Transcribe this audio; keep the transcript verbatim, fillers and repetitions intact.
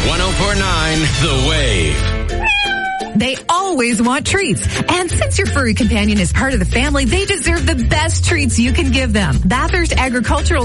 one oh four point nine The Wave. They always want treats. And since your furry companion is part of the family, they deserve the best treats you can give them. Bathurst Agricultural